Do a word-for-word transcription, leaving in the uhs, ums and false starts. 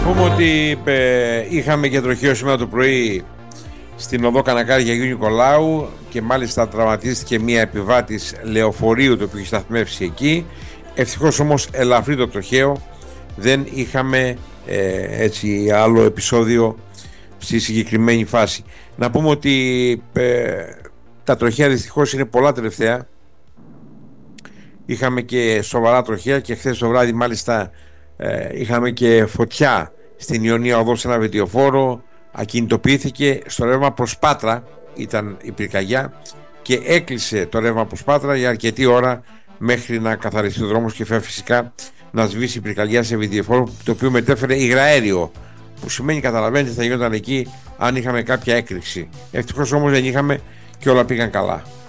Πούμε ότι ε, είχαμε και τροχαίο σήμερα το πρωί στην οδό Κανακάρη για Αγίου Νικολάου και μάλιστα τραυματίστηκε μία επιβάτης λεωφορείου το οποίο είχε σταθμεύσει εκεί. Ευτυχώς όμως ελαφρύ το τροχαίο, δεν είχαμε ε, έτσι άλλο επεισόδιο στη συγκεκριμένη φάση. Να πούμε ότι ε, τα τροχαία δυστυχώς είναι πολλά τελευταία. Είχαμε και σοβαρά τροχαία και χθες το βράδυ μάλιστα ε, είχαμε και φωτιά στην Ιωνία οδό σε ένα βετιοφόρο. Ακινητοποιήθηκε στο ρεύμα προς Πάτρα, ήταν η πυρκαγιά, και έκλεισε το ρεύμα προς Πάτρα για αρκετή ώρα μέχρι να καθαριστεί ο δρόμος και φυσικά να σβήσει η πυρκαγιά σε βετιοφόρο, το οποίο μετέφερε υγραέριο, που σημαίνει, καταλαβαίνετε, θα γινόταν εκεί αν είχαμε κάποια έκρηξη. Ευτυχώς όμως δεν είχαμε και όλα πήγαν καλά.